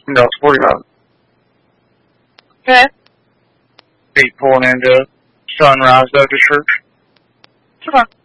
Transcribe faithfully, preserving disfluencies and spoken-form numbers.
No, it's forty-five. Okay. Eight pulling into Sunrise Baptist Church. Come on.